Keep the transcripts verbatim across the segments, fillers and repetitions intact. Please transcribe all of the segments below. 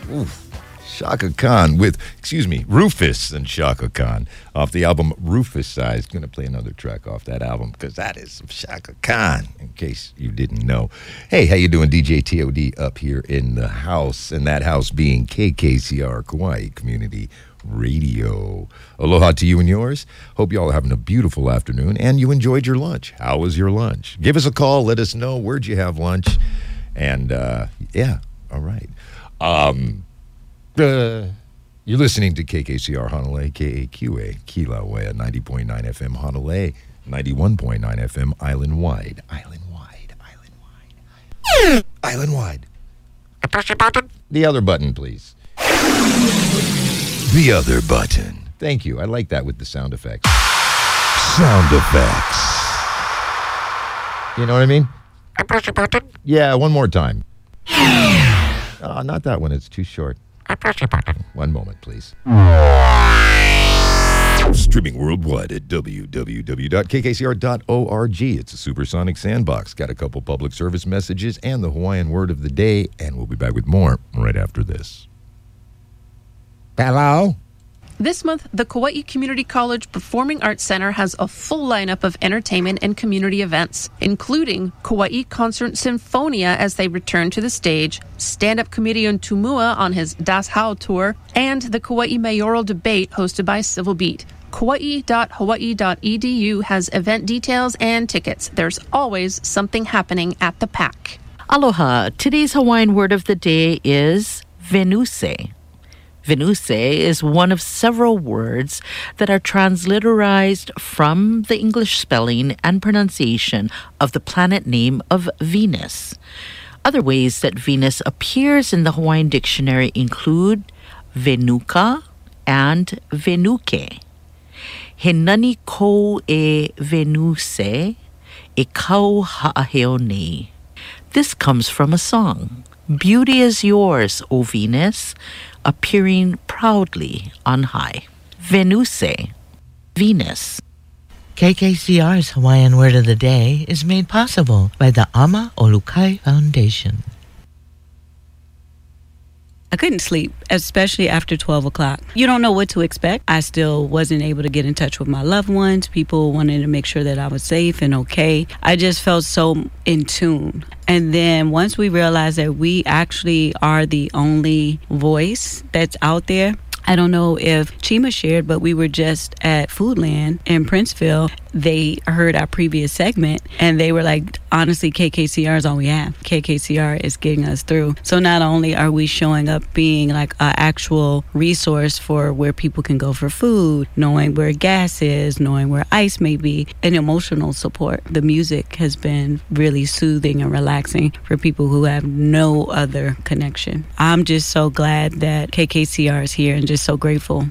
Oof. Chaka Khan with, excuse me, Rufus and Chaka Khan off the album Rufus Size. Going to play another track off that album because that is some Chaka Khan, in case you didn't know. Hey, how you doing? D J T O D up here in the house, and that house being K K C R, Kauai Community Radio. Aloha to you and yours. Hope you all are having a beautiful afternoon, and you enjoyed your lunch. How was your lunch? Give us a call. Let us know, where'd you have lunch? And, uh, yeah, all right. Um... Uh, you're listening to K K C R Honolulu, K A Q A, Kilauea, ninety point nine F M Honolulu, ninety-one point nine F M island-wide. Island-wide, island-wide. Island-wide. I push your button? The other button, please. The other button. Thank you. I like that with the sound effects. Sound effects. You know what I mean? I push your button? Yeah, one more time. Oh, not that one. It's too short. I press your button. One moment, please. Streaming worldwide at w w w dot k k c r dot org. It's a supersonic sandbox. Got a couple public service messages and the Hawaiian word of the day, and we'll be back with more right after this. Hello? This month, the Kauai Community College Performing Arts Center has a full lineup of entertainment and community events, including Kauai Concert Sinfonia as they return to the stage, stand-up comedian Tumua on his Das Hau tour, and the Kauai Mayoral Debate hosted by Civil Beat. Kauai dot hawaii dot e d u has event details and tickets. There's always something happening at the P A C. Aloha. Today's Hawaiian word of the day is venuse. Venuse is one of several words that are transliterized from the English spelling and pronunciation of the planet name of Venus. Other ways that Venus appears in the Hawaiian dictionary include Venuka and Venuke. He nani ko e Venuse, e kau ha'aheo nei. This comes from a song. Beauty is yours, O Venus, appearing proudly on high. Venuse, Venus. K K C R's Hawaiian Word of the Day is made possible by the Ama Olukai Foundation. I couldn't sleep, especially after twelve o'clock. You don't know what to expect. I still wasn't able to get in touch with my loved ones. People wanted to make sure that I was safe and okay. I just felt so in tune. And then once we realized that we actually are the only voice that's out there, I don't know if Chima shared, but we were just at Foodland in Princeville. They heard our previous segment and they were like, honestly, K K C R is all we have. K K C R is getting us through. So not only are we showing up being like an actual resource for where people can go for food, knowing where gas is, knowing where ice may be, and emotional support. The music has been really soothing and relaxing for people who have no other connection. I'm just so glad that K K C R is here and just so grateful.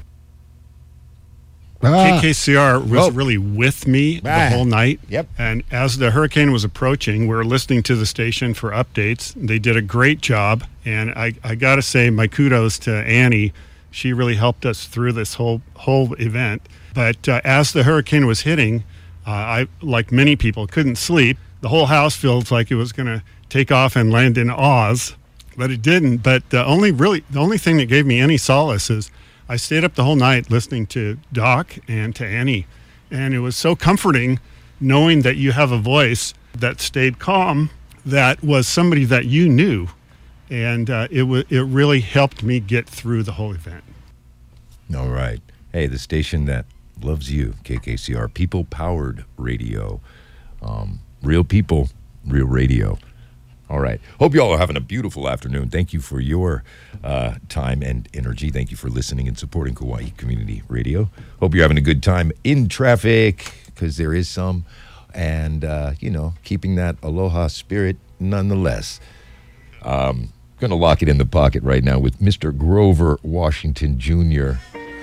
K K C R was oh. really with me the ah. whole night. Yep. And as the hurricane was approaching, we were listening to the station for updates. They did a great job. And I, I got to say my kudos to Annie. She really helped us through this whole whole event. But uh, as the hurricane was hitting, uh, I, like many people, couldn't sleep. The whole house feels like it was going to take off and land in Oz, but it didn't. But the only really the only thing that gave me any solace is I stayed up the whole night listening to Doc and to Annie, and it was so comforting knowing that you have a voice that stayed calm, that was somebody that you knew, and uh, it w- it really helped me get through the whole event. All right. Hey, the station that loves you, K K C R, people-powered radio. Um, real people, real radio. All right. Hope you all are having a beautiful afternoon. Thank you for your uh, time and energy. Thank you for listening and supporting Kauai Community Radio. Hope you're having a good time in traffic, because there is some, and, uh, you know, keeping that aloha spirit nonetheless. Um, going to lock it in the pocket right now with Mister Grover Washington Junior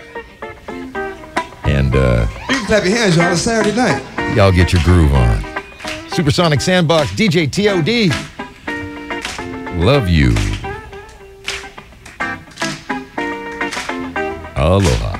And uh, you can clap your hands, y'all. It's Saturday night. Y'all get your groove on. Supersonic Sandbox, D J T O D. Love you. Aloha.